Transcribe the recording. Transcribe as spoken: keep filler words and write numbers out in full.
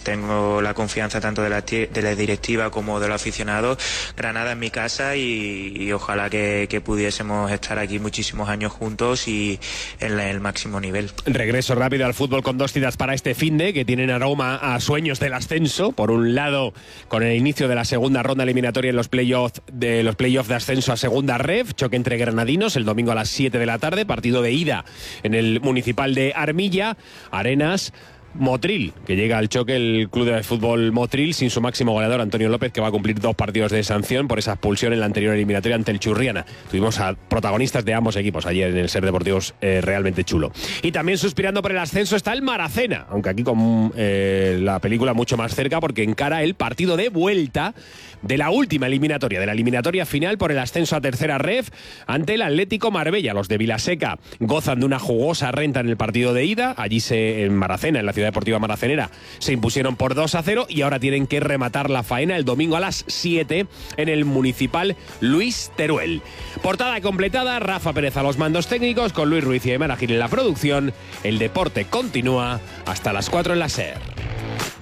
tengo la confianza tanto de la, de la directiva como de los aficionados. Granada es mi casa y, y ojalá que, que pudiésemos estar aquí muchísimos años juntos y en el máximo nivel. Regreso rápido al fútbol con dos citas para este finde que tienen aroma a sueños del ascenso. Por un lado, con el inicio de la segunda ronda eliminatoria en los playoffs de los playoffs de ascenso a segunda ref, choque entre granadinos el domingo a las siete de la tarde, partido de ida en el Municipal de Armilla. Arenas, Motril, que llega al choque el club de fútbol Motril sin su máximo goleador Antonio López, que va a cumplir dos partidos de sanción por esa expulsión en la anterior eliminatoria ante el Churriana. Tuvimos a protagonistas de ambos equipos ayer en el Ser Deportivos, eh, realmente chulo. Y también suspirando por el ascenso está el Maracena, aunque aquí con eh, la película mucho más cerca, porque encara el partido de vuelta de la última eliminatoria, de la eliminatoria final por el ascenso a tercera ref ante el Atlético Marbella. Los de Vilaseca gozan de una jugosa renta en el partido de ida. Allí se, en Maracena, en la ciudad deportiva maracenera, se impusieron por dos a cero y ahora tienen que rematar la faena el domingo a las siete en el Municipal Luis Teruel. Portada completada, Rafa Pérez a los mandos técnicos, con Luis Ruiz y Aimar Gil en la producción. El deporte continúa hasta las cuatro en la SER.